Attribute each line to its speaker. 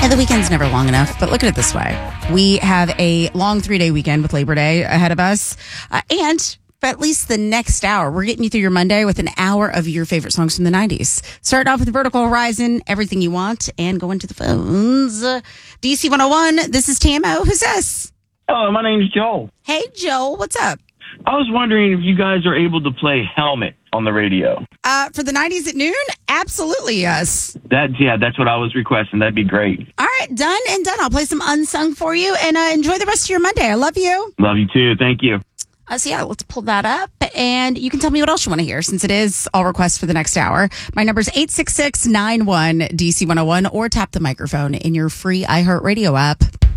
Speaker 1: And the weekend's never long enough, but look at it this way. We have a long 3-day weekend with Labor Day ahead of us. And for at least the next hour, we're getting you through your Monday with an hour of your favorite songs from the 90s. Starting off with Vertical Horizon, Everything You Want, and going to the phones. DC 101, this is TMO. Who's this?
Speaker 2: Hello, my name's Joel.
Speaker 1: Hey, Joel. What's up?
Speaker 2: I was wondering if you guys are able to play Helmet on the radio.
Speaker 1: For the 90s at noon? Absolutely, yes.
Speaker 2: That's what I was requesting. That'd be great.
Speaker 1: All right, done and done. I'll play some Unsung for you, and enjoy the rest of your Monday. I love you.
Speaker 2: Love you too. Thank you.
Speaker 1: So yeah, let's pull that up, and you can tell me what else you want to hear, since it is all requests for the next hour. My number is 866-91-DC101, or tap the microphone in your free iHeartRadio app.